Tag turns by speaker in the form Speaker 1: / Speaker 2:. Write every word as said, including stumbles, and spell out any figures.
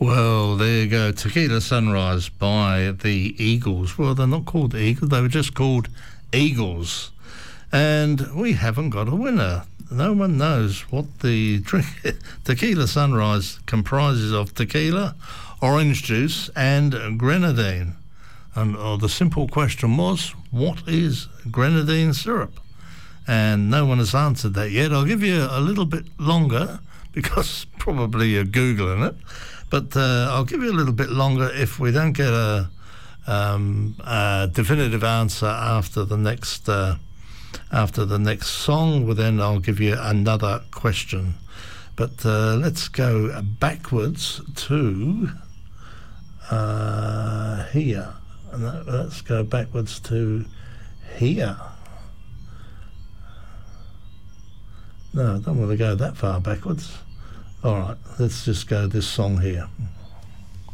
Speaker 1: Well, there you go. Tequila Sunrise by the Eagles. Well, they're not called the Eagles. They were just called Eagles. And we haven't got a winner. No one knows what the drink. Tequila Sunrise comprises of tequila, orange juice, and grenadine. And oh, the simple question was, what is grenadine syrup? And no one has answered that yet. I'll give you a little bit longer because probably you're Googling it. But uh, I'll give you a little bit longer if we don't get a, um, a definitive answer after the next uh, after the next song. Well, then I'll give you another question. But uh, let's go backwards to uh, here. No, let's go backwards to here. No, I don't want to go that far backwards. All right, let's just go this song here.